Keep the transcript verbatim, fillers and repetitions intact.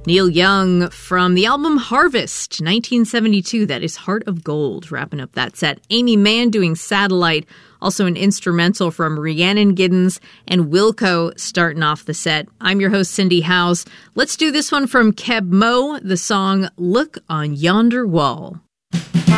Neil Young from the album Harvest, nineteen seventy-two. That is Heart of Gold, wrapping up that set. Amy Mann doing Satellite, also an instrumental from Rhiannon Giddens and Wilco starting off the set. I'm your host, Cindy Howes. Let's do this one from Keb Mo, the song Look on Yonder Wall.